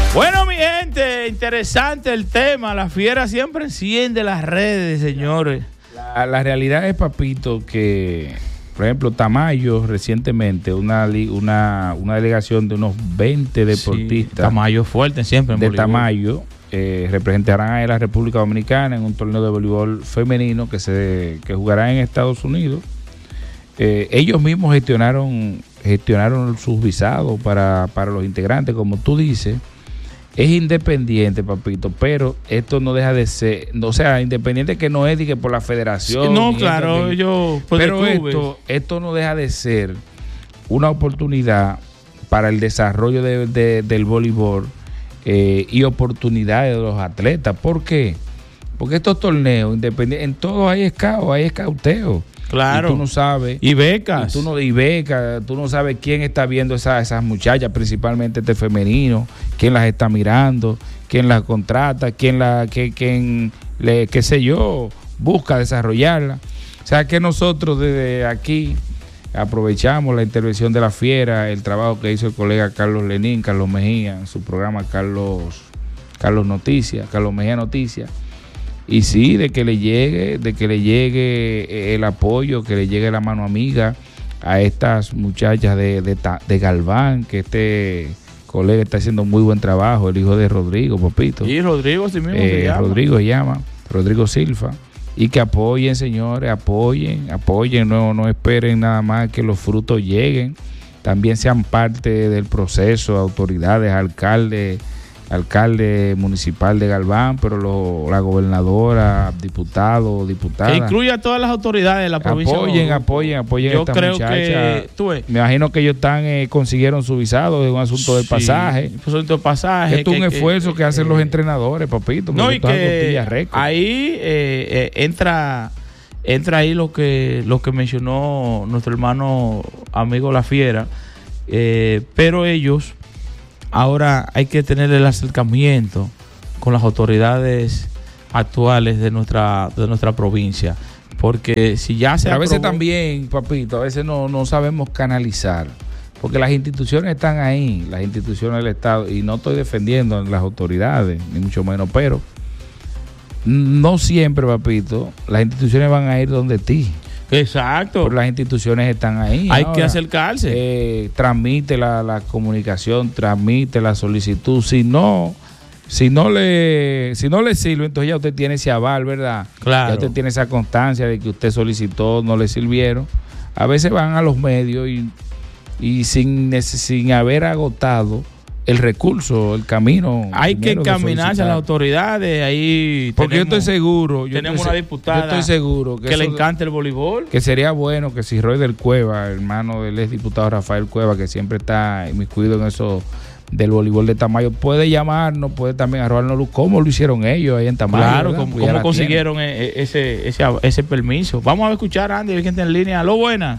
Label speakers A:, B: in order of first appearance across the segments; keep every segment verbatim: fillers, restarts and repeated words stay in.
A: Bueno, mi gente, interesante el tema. La fiera siempre enciende las redes, señores.
B: La, la realidad es, papito, que, por ejemplo, Tamayo recientemente, una, una, una delegación de unos veinte deportistas.
A: Sí, Tamayo fuerte siempre en
B: de
A: voleibol. Tamayo
B: eh, representarán a la República Dominicana en un torneo de voleibol femenino que se que jugará en Estados Unidos. Eh, ellos mismos gestionaron gestionaron sus visados para, para los integrantes, como tú dices. Es independiente, papito, pero esto no deja de ser, o sea, independiente que no es de que por la federación.
A: Sí, no, claro, yo.
B: Pero esto, esto no deja de ser una oportunidad para el desarrollo de, de, del voleibol eh, y oportunidades de los atletas. ¿Por qué? Porque estos torneos, independientes, en todos hay escao, hay escauteo.
A: Claro.
B: Y tú no sabes.
A: Y becas.
B: Y, tú no, y becas. Tú no sabes quién está viendo esa, esas muchachas, principalmente este femenino, quién las está mirando, quién las contrata, quién la, que, quién le, qué sé yo, busca desarrollarla. O sea que nosotros desde aquí aprovechamos la intervención de la fiera, el trabajo que hizo el colega Carlos Lenín, Carlos Mejía, en su programa Carlos, Carlos Noticias, Carlos Mejía Noticias. Y sí, de que le llegue, de que le llegue el apoyo, que le llegue la mano amiga a estas muchachas de, de, de Galván, que este colega está haciendo muy buen trabajo, el hijo de Rodrigo, papito.
A: Y Rodrigo, sí mismo
B: eh,
A: se llama.
B: Rodrigo se llama, Rodrigo Silva. Y que apoyen, señores, apoyen, apoyen, no, no esperen nada más que los frutos lleguen. También sean parte del proceso, autoridades, alcaldes, alcalde municipal de Galván, pero lo, la gobernadora, diputados, diputadas.
A: Que incluya a todas las autoridades de la provincia.
B: Apoyen, apoyen, apoyen
A: Yo
B: a esta
A: creo
B: muchacha.
A: Que, tú ves.
B: Me imagino que ellos están eh, consiguieron su visado, es un asunto del
A: Sí,
B: pasaje.
A: Un asunto del pasaje.
B: Esto es un
A: que,
B: esfuerzo
A: que,
B: que hacen
A: eh,
B: los entrenadores, papito.
A: No, y que
B: récord.
A: ahí eh, eh, entra entra ahí lo que lo que mencionó nuestro hermano amigo La Fiera, eh, pero ellos ahora hay que tener el acercamiento con las autoridades actuales de nuestra de nuestra provincia, porque si ya se
B: a veces
A: aprobó,
B: también, papito, a veces no, no sabemos canalizar, porque las instituciones están ahí, las instituciones del Estado, y no estoy defendiendo a las autoridades, ni mucho menos, pero no siempre, papito, las instituciones van a ir donde ti.
A: Exacto.
B: Pero las instituciones están ahí.
A: Hay
B: ahora,
A: que acercarse.
B: Eh, transmite la, la comunicación, transmite la solicitud. Si no, si no le, si no le sirve, entonces ya usted tiene ese aval, ¿verdad?
A: Claro.
B: Ya usted tiene esa constancia de que usted solicitó, no le sirvieron. A veces van a los medios y, y sin, sin haber agotado el recurso, el camino.
A: Hay que encaminarse a las autoridades. Ahí
B: porque
A: tenemos,
B: yo estoy seguro. Yo
A: tenemos
B: estoy,
A: una diputada
B: yo estoy seguro que,
A: que le
B: eso,
A: encanta el voleibol.
B: Que sería bueno que si Roy del Cueva, hermano del ex diputado Rafael Cueva, que siempre está inmiscuido en eso del voleibol de Tamayo, puede llamarnos, puede también arrojarnos luz, cómo lo hicieron ellos ahí en Tamayo.
A: Claro, cómo, cómo consiguieron ese, ese, ese permiso. Vamos a escuchar a Andy, que está en línea. Aló, buena.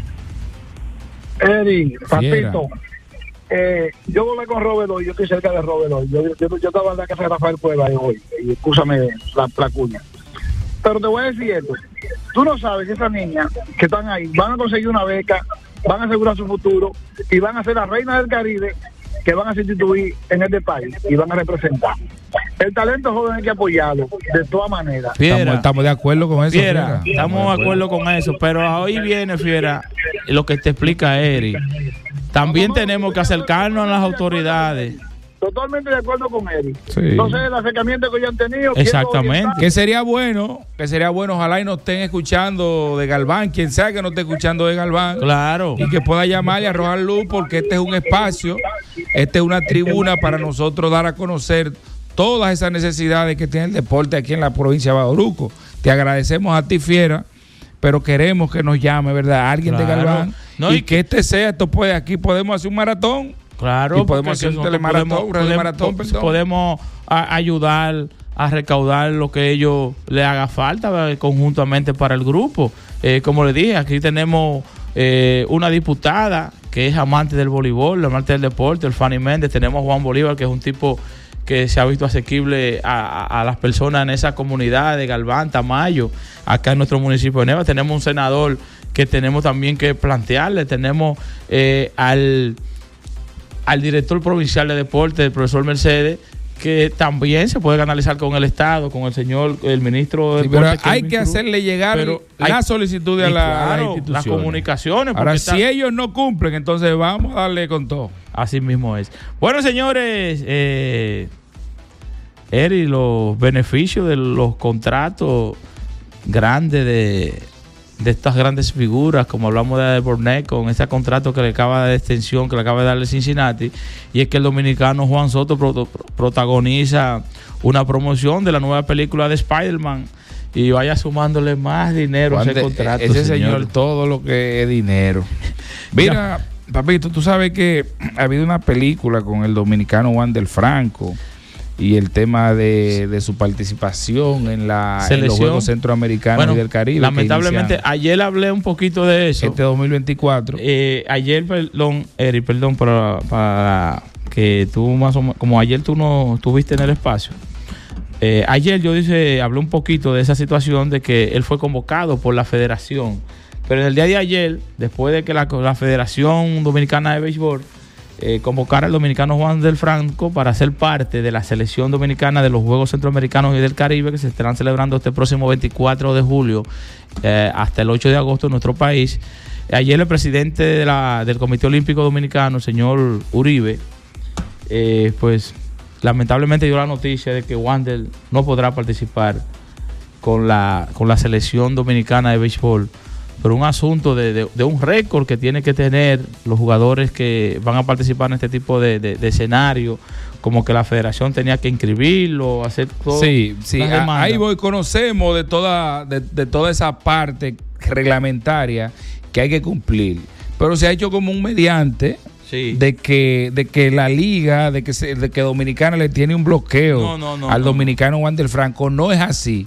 C: Eddie, Papito. Eh, yo volé con Robert hoy, yo estoy cerca de Robert hoy. Yo, yo, yo estaba en la casa de Rafael Cueva hoy, y escúchame la, la cuña. Pero te voy a decir esto: tú no sabes que esas niñas que están ahí van a conseguir una beca, van a asegurar su futuro y van a ser las reinas del Caribe que van a sustituir en este país y van a representar. El talento joven hay que apoyarlo de todas maneras.
B: Fiera, estamos, estamos de acuerdo con eso.
A: Fiera, Fiera. Estamos de acuerdo con eso, pero hoy viene, Fiera, lo que te explica Eric. También no, tenemos que acercarnos a las autoridades.
C: Totalmente de acuerdo con él. Sí. Entonces el acercamiento que ellos han tenido.
B: Exactamente. Que sería bueno, que sería bueno, ojalá y nos estén escuchando de Galván, quien sea que nos esté escuchando de Galván.
A: Claro.
B: Y que pueda llamar y arrojar luz, porque este es un espacio, este es una tribuna para nosotros dar a conocer todas esas necesidades que tiene el deporte aquí en la provincia de Bauruco. Te agradecemos a ti, Fiera, pero queremos que nos llame, ¿verdad? Alguien claro. de Galván. No, y, y que este sea, esto puede, aquí podemos hacer un maratón.
A: Claro,
B: y podemos hacer un telemaratón, podemos, un telemaratón,
A: podemos, podemos a, ayudar a recaudar lo que ellos le haga falta, ¿verdad? Conjuntamente para el grupo. Eh, como le dije, aquí tenemos eh, una diputada que es amante del voleibol, amante del deporte, el Fanny Méndez. Tenemos a Juan Bolívar, que es un tipo que se ha visto asequible a, a, a las personas en esa comunidad de Galván, Tamayo, acá en nuestro municipio de Neva. Tenemos un senador que tenemos también que plantearle. Tenemos eh, al al director provincial de deporte, el profesor Mercedes, que también se puede canalizar con el Estado, con el señor, el ministro de
B: sí,
A: deporte.
B: Pero hay que Cruz, hacerle llegar la solicitud a la, claro, a la institución.
A: Las comunicaciones.
B: Ahora, está, si ellos no cumplen, entonces vamos a darle con todo.
A: Así mismo es. Bueno, señores, eh, Eri, los beneficios de los contratos grandes de, de estas grandes figuras, como hablamos de Bornet, con ese contrato que le acaba de extensión, que le acaba de darle Cincinnati, y es que el dominicano Juan Soto pro, pro, protagoniza una promoción de la nueva película de Spider-Man y vaya sumándole más dinero a ese contrato.
B: Ese señor, señor, todo lo que es dinero. Mira, papito, tú sabes que ha habido una película con el dominicano Wander Franco y el tema de, de su participación en, la, en los Juegos Centroamericanos bueno, y del Caribe.
A: Lamentablemente, ayer hablé un poquito de eso.
B: Este dos mil veinticuatro.
A: Eh, ayer, perdón, Eri, perdón, para, para que tú más o menos, como ayer tú no estuviste en el espacio. Eh, ayer yo dice, hablé un poquito de esa situación de que él fue convocado por la federación. Pero en el día de ayer, después de que la, la Federación Dominicana de Béisbol Eh, convocar al dominicano Juan del Franco para ser parte de la selección dominicana de los Juegos Centroamericanos y del Caribe, que se estarán celebrando este próximo veinticuatro de julio eh, hasta el ocho de agosto en nuestro país. Ayer el presidente de la, del Comité Olímpico Dominicano, señor Uribe, eh, pues lamentablemente dio la noticia de que Wander no podrá participar con la, con la selección dominicana de béisbol, pero un asunto de, de, de un récord que tienen que tener los jugadores que van a participar en este tipo de, de, de escenario, como que la federación tenía que inscribirlo, hacer todo.
B: Sí, sí, a, ahí voy, conocemos de toda, de, de toda esa parte reglamentaria que hay que cumplir, pero se ha hecho como un mediante. Sí. De que de que la liga, de que se, de que Dominicana le tiene un bloqueo
A: no, no, no,
B: al
A: no.
B: dominicano Wander Franco, no es así.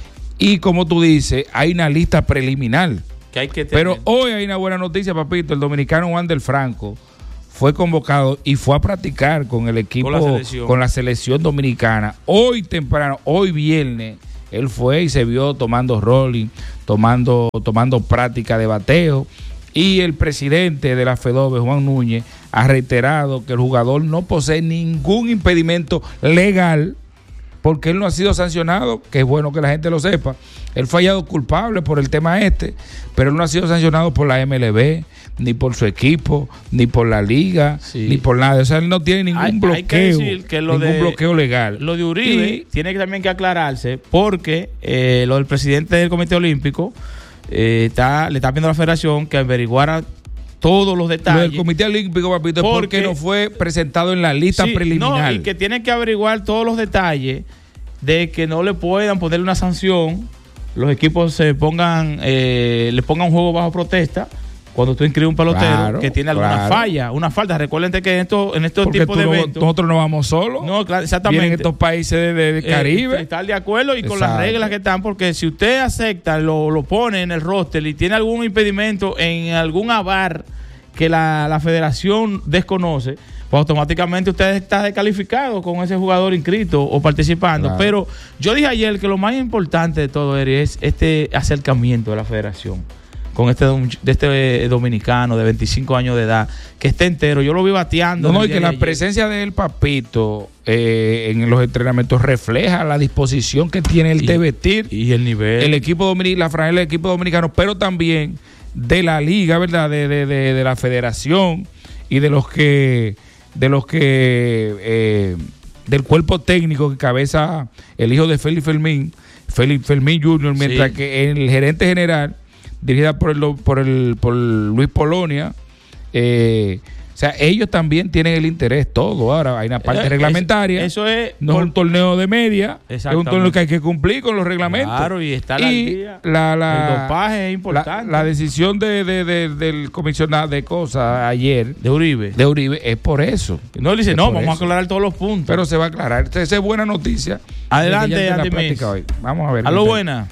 B: Y como tú dices, hay una lista preliminar.
A: Que hay que tener.
B: Pero hoy hay una buena noticia, papito. El dominicano Wander Franco fue convocado y fue a practicar con el equipo, con la selección, con la selección dominicana. Hoy temprano, hoy viernes, él fue y se vio tomando rolling, tomando, tomando práctica de bateo. Y el presidente de la FEDOBE, Juan Núñez, ha reiterado que el jugador no posee ningún impedimento legal porque él no ha sido sancionado, que es bueno que la gente lo sepa. Él fue hallado culpable por el tema este, pero él no ha sido sancionado por la M L B, ni por su equipo, ni por la liga, sí. ni por nada. O sea, él no tiene ningún hay, bloqueo, hay que decir que lo ningún de, bloqueo legal.
A: Lo de Uribe y, tiene que también que aclararse, porque eh, lo del presidente del Comité Olímpico eh, está, le está pidiendo a la federación que averiguara todos los detalles.
B: Lo del Comité Olímpico, papito, porque, porque no fue presentado en la lista sí, preliminar.
A: No, y que tiene que averiguar todos los detalles de que no le puedan ponerle una sanción, los equipos se pongan, eh, le pongan un juego bajo protesta cuando tú inscribes un pelotero claro, que tiene alguna claro. falla, una falta. Recuerden que en, esto, en estos
B: Porque
A: tipos de
B: no,
A: eventos
B: nosotros no vamos solos.
A: No, claro, exactamente.
B: Vienen estos países de, de, de Caribe.
A: Eh, estar de acuerdo y Exacto. con las reglas que están, porque si usted acepta, lo, lo pone en el roster y tiene algún impedimento en algún avar que la, la federación desconoce, pues automáticamente usted está descalificado con ese jugador inscrito o participando. Claro. Pero yo dije ayer que lo más importante de todo, Eri, es este acercamiento de la federación con este, de este dominicano de veinticinco años de edad, que está entero. Yo lo vi bateando.
B: No, no y que la ayer. presencia del papito eh, en los entrenamientos refleja la disposición que tiene el de vestir
A: y el nivel.
B: El equipo dominicano, la franela del equipo dominicano, pero también de la liga, ¿verdad? De, de, de, de la federación y de los que de los que eh, del cuerpo técnico que cabeza el hijo de Félix Fermín, Félix Fermín junior, mientras sí. que el gerente general, dirigida por el por el por Luis Polonia, eh, o sea, ellos también tienen el interés todo. Ahora hay una parte eh, reglamentaria.
A: Eso es
B: no por, es un torneo de media, es un torneo que hay que cumplir con los reglamentos.
A: Claro, y está la
B: y
A: día.
B: La, la,
A: el dopaje es importante.
B: La, la decisión de, de, de, del comisionado de cosas ayer
A: de Uribe,
B: de Uribe es por eso.
A: No le dice, no, vamos eso. a aclarar todos los puntos.
B: Pero se va a aclarar. Esa es buena noticia.
A: Adelante, Andy.
B: Vamos a ver.
A: A lo buena.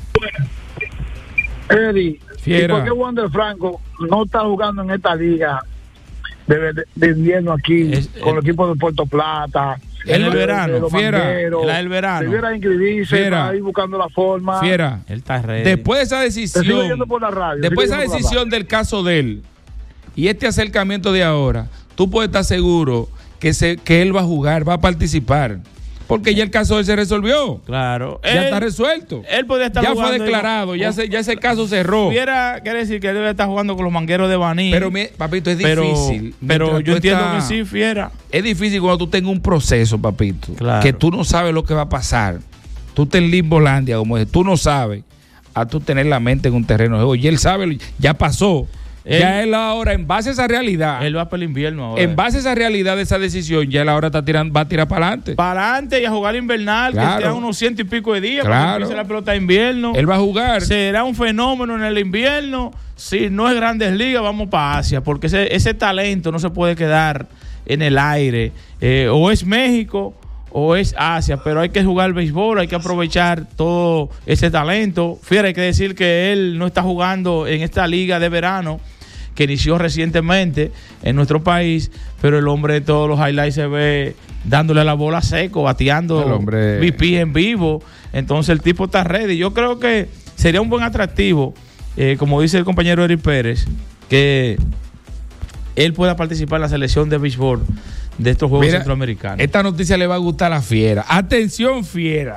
C: Eddie, ¿y por qué Wander Franco no está jugando en esta liga de, de, de invierno aquí es, con el, el equipo de Puerto Plata?
A: En el, el verano,
B: Fiera,
A: el verano.
C: Debiera inscribirse,
B: Fiera,
C: para ir buscando la forma.
B: Fiera,
A: él está ready.
B: Después de esa decisión,
C: por la radio,
B: después de esa decisión del caso de él y este acercamiento de ahora, tú puedes estar seguro que, se, que él va a jugar, va a participar. Porque ya el caso de él se resolvió.
A: Claro.
B: Ya
A: él,
B: está resuelto.
A: Él podría estar
B: ya
A: jugando.
B: Ya fue declarado, ya, se, ya ese caso cerró.
A: Hubiera, quiere decir que él debe estar jugando con los mangueros de Baní.
B: Pero, mi, papito, es
A: pero,
B: difícil.
A: Pero yo entiendo
B: estás,
A: que sí, Fiera.
B: Es difícil cuando tú tengas un proceso, papito.
A: Claro.
B: Que tú no sabes lo que va a pasar. Tú estás en Limbolandia, como es. Tú no sabes. A tú tener la mente en un terreno de juego. Y él sabe, ya pasó. Él, ya él ahora, en base a esa realidad.
A: Él va para el invierno ahora.
B: En base a esa realidad de esa decisión, ya él ahora está tirando, va a tirar para adelante.
A: Para adelante y a jugar invernal,
B: claro.
A: que quedan unos ciento y pico de días
B: claro.
A: para que empiece la pelota de invierno.
B: Él va a jugar.
A: Será un fenómeno en el invierno. Si no es Grandes Ligas, vamos para Asia, porque ese, ese talento no se puede quedar en el aire. Eh, o es México o es Asia, pero hay que jugar béisbol, hay que aprovechar todo ese talento. Fiera, hay que decir que él no está jugando en esta liga de verano que inició recientemente en nuestro país, pero el hombre de todos los highlights se ve dándole la bola seco, bateando
B: el hombre
A: V P en vivo. Entonces el tipo está ready. Yo creo que sería un buen atractivo, eh, como dice el compañero Eric Pérez, que él pueda participar en la selección de béisbol de estos Juegos
B: Mira,
A: Centroamericanos.
B: Esta noticia le va a gustar a la Fiera. Atención, Fiera.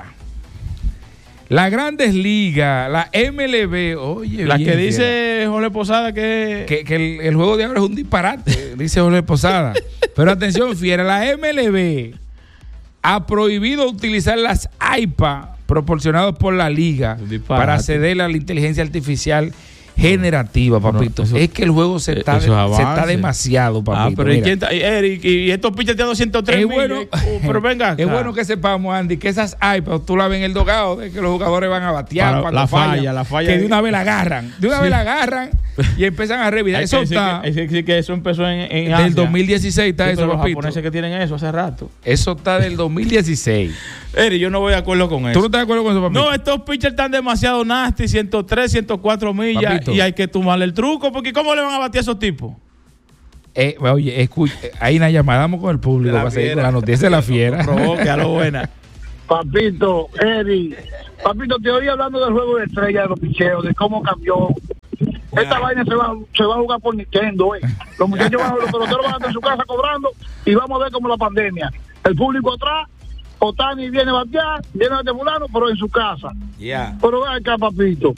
B: Las Grandes Ligas, la M L B, oye,
A: la
B: bien,
A: que dice
B: Fiera.
A: Jorge Posada que,
B: que, que el, el juego de ahora es un disparate, dice Jorge Posada. Pero atención, Fiera, la M L B ha prohibido utilizar las I P A proporcionadas por la liga para acceder a la inteligencia artificial generativa, papito. No, eso, es que el juego se está, de, se está demasiado, papito.
A: Ah, pero ¿y, quién está? Eric, y estos pitchers de doscientos tres
B: es
A: mil,
B: bueno,
A: uh, pero venga acá.
B: Es bueno que sepamos, Andy, que esas iPads tú la ves en el dogado, de que los jugadores van a batear,
A: para, la
B: fallan,
A: falla, la falla.
B: Que de una vez la agarran, de una sí. vez la agarran y empiezan a revisar. Eso está.
A: Es decir, que eso empezó en, en
B: Del dos mil dieciséis está sí, eso,
A: los
B: papito.
A: japoneses que tienen eso hace rato.
B: Eso está del dos mil dieciséis.
A: Eric, yo no voy de acuerdo con eso.
B: ¿Tú no estás de acuerdo con eso, papito?
A: No, estos pitchers están demasiado nasty, ciento tres, ciento cuatro millas, papito. Y hay que tomarle el truco, porque ¿cómo le van a batir a esos tipos?
B: Eh, oye, escucha, hay una llamada, vamos con el público para seguir con la noticia de la Fiera.
A: Provoque, a lo buena.
C: Papito, Eric, papito, te oí hablando del juego de estrella, de los picheos, de cómo cambió. Ya. Esta vaina se va, se va a jugar por Nintendo, eh. Los muchachos van, los peloteros van a estar en su casa cobrando y vamos a ver como la pandemia. El público atrás, Otani viene a batear, viene a fulano, pero en su casa.
A: Yeah.
C: Pero ven acá, papito.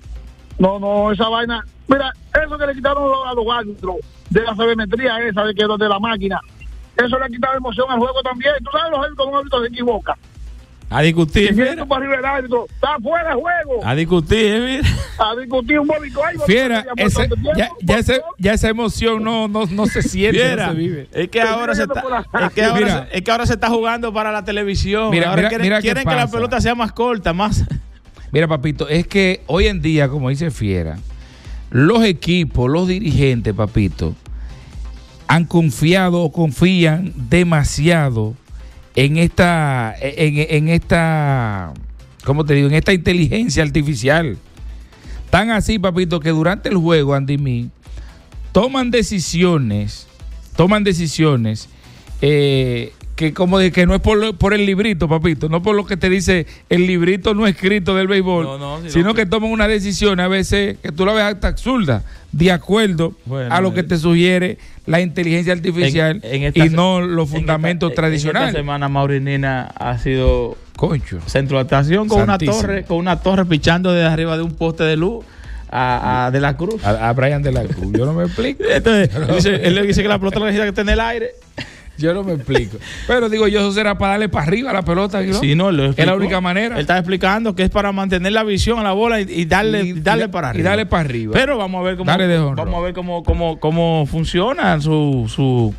C: No, no, esa vaina. Mira, eso que le quitaron a los árbitros de la sabermetría esa de que de la máquina, eso le ha quitado emoción al juego también. Tú sabes, los árbitros, un árbitro se equivoca.
A: A discutir,
C: Fiera. Para arriba el árbitro, está fuera de juego.
A: A discutir, ¿eh?
C: A discutir un bólico.
B: Fiera, ese, ya, ya, ese, ya esa emoción no, no, no se siente, Fiera, no se vive.
A: Es que ahora se está, es que ahora, mira, se, es que ahora se está jugando para la televisión.
B: Mira,
A: ahora
B: mira,
A: quieren,
B: mira
A: quieren que la pelota sea más corta, más.
B: Mira, papito, es que hoy en día, como dice Fiera, los equipos, los dirigentes, papito, han confiado o confían demasiado en esta, en, en esta, ¿cómo te digo? En esta inteligencia artificial. Tan así, papito, que durante el juego, Andy Me, toman decisiones, toman decisiones eh, que como de que no es por, lo, por el librito, papito, no por lo que te dice el librito no escrito del béisbol, no, no, si sino no, que toman una decisión a veces que tú la ves hasta absurda, de acuerdo bueno, a lo que te sugiere la inteligencia artificial en, en esta, y no los fundamentos en esta, tradicionales.
A: En esta semana Maurinina ha sido
B: Concho.
A: centro de actuación con Santísimo. una torre, con una torre pichando desde arriba de un poste de luz a, a De la Cruz.
B: A, a Brian De la Cruz, yo no me explico.
A: Entonces, él, dice, él le dice que la pelota necesita que esté en el aire.
B: Yo no me explico. Pero digo yo, eso será para darle para arriba a la pelota. ¿no?
A: Sí, no, lo
B: es la única manera.
A: Él está explicando que es para mantener la visión a la bola y, y darle, y, darle y, para arriba.
B: Y darle para arriba.
A: Pero vamos a ver cómo, vamos a ver cómo, cómo, cómo funciona su, su,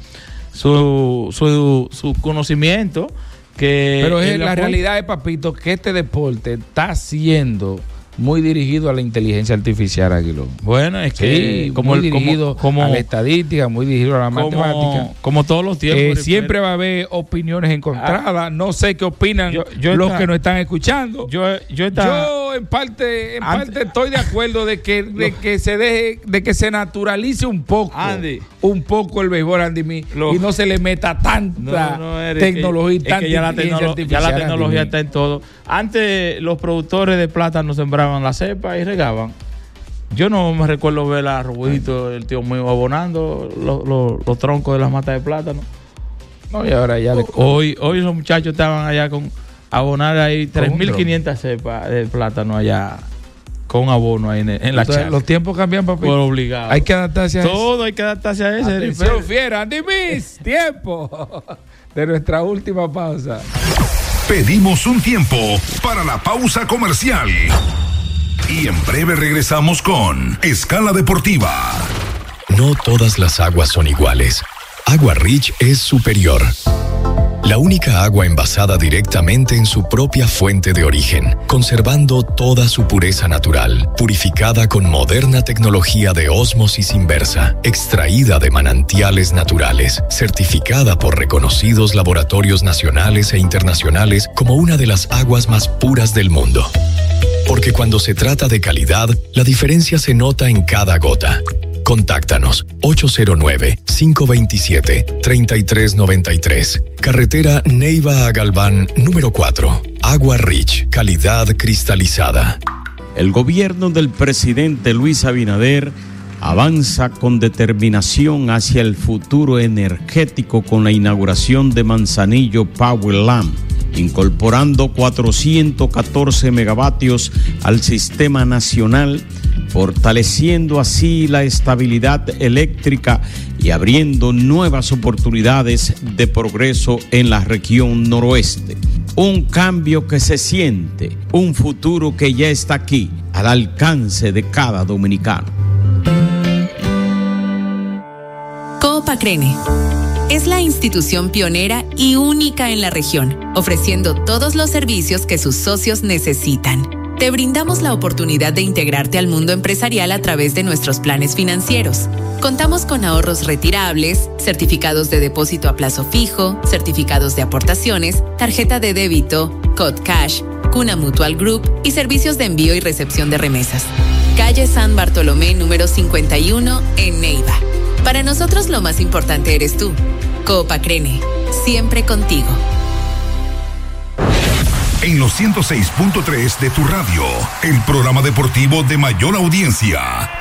A: su, su, su conocimiento. Que
B: Pero es, la realidad es, papito, que este deporte está siendo muy dirigido a la inteligencia artificial, Aguilón.
A: Bueno, es que
B: sí, como muy el, dirigido como, como, a la estadística, muy dirigido a la como, matemática.
A: Como todos los tiempos.
B: Eh, siempre va a haber opiniones encontradas. Ah, no sé qué opinan yo, yo los está, que nos están escuchando.
A: Yo, yo, está,
B: yo en parte, en antes, parte estoy de acuerdo de que, de que se deje, de que se naturalice un poco,
A: Andy,
B: un poco el béisbol, Andy Me, lo, y no se le meta tanta no, no, Eric, tecnología y tanta
A: que ya, la tecnolo ya la tecnología está en todo. Antes los productores de plátano sembraban la cepa y regaban. Yo no me recuerdo ver a Rubito, el tío mío, abonando los, los, los troncos de las matas de plátano.
B: No, y ahora ya le...
A: Hoy, hoy los muchachos estaban allá con abonar ahí tres mil quinientas cepas de plátano allá con abono ahí en, en la charla.
B: Los tiempos cambian, papi.
A: Por obligado.
B: Hay que adaptarse a eso.
A: Todo hay que adaptarse a ese.
B: Atención, fiera. Andy Miss, tiempo de nuestra última pausa.
D: Pedimos un tiempo para la pausa comercial. Y en breve regresamos con Escala Deportiva.
E: No todas las aguas son iguales. Agua Rich es superior. La única agua envasada directamente en su propia fuente de origen, conservando toda su pureza natural, purificada con moderna tecnología de ósmosis inversa, extraída de manantiales naturales, certificada por reconocidos laboratorios nacionales e internacionales como una de las aguas más puras del mundo. Porque cuando se trata de calidad, la diferencia se nota en cada gota. Contáctanos ocho cero nueve, cinco dos siete, tres tres nueve tres. Carretera Neiva a Galván, número cuatro. Agua Rich, calidad cristalizada.
F: El gobierno del presidente Luis Abinader avanza con determinación hacia el futuro energético con la inauguración de Manzanillo Power Lamp, incorporando cuatrocientos catorce megavatios al sistema nacional, fortaleciendo así la estabilidad eléctrica y abriendo nuevas oportunidades de progreso en la región noroeste. Un cambio que se siente, un futuro que ya está aquí, al alcance de cada dominicano.
G: Coopacrene es la institución pionera y única en la región, ofreciendo todos los servicios que sus socios necesitan. Te brindamos la oportunidad de integrarte al mundo empresarial a través de nuestros planes financieros. Contamos con ahorros retirables, certificados de depósito a plazo fijo, certificados de aportaciones, tarjeta de débito, Code Cash, Cuna Mutual Group y servicios de envío y recepción de remesas. Calle San Bartolomé número cincuenta y uno en Neiva. Para nosotros lo más importante eres tú. Coopacrene, siempre contigo.
D: En los ciento seis punto tres de tu radio, el programa deportivo de mayor audiencia,